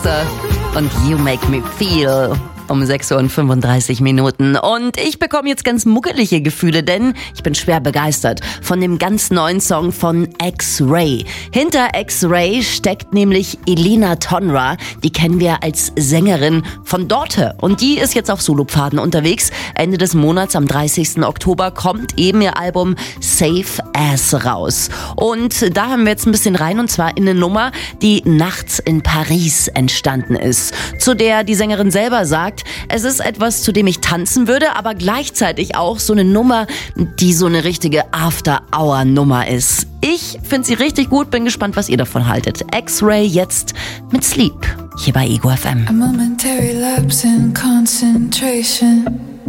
Und You Make Me Feel um 6:35 Uhr. Und ich bekomme jetzt ganz muckelige Gefühle, denn ich bin schwer begeistert von dem ganz neuen Song von X-Ray. Hinter X-Ray steckt nämlich Elina Tonra. Die kennen wir als Sängerin von Dorte. Und die ist jetzt auf Solopfaden unterwegs. Ende des Monats, am 30. Oktober, kommt eben ihr Album Safe As raus. Und da haben wir jetzt ein bisschen rein, und zwar in eine Nummer, die nachts in Paris entstanden ist. Zu der die Sängerin selber sagt, es ist etwas, zu dem ich tanzen würde, aber gleichzeitig auch so eine Nummer, die so eine richtige After-Hour-Nummer ist. Ich finde sie richtig gut, bin gespannt, was ihr davon haltet. X-Ray jetzt mit Sleep, hier bei Ego FM. A momentary lapse in concentration.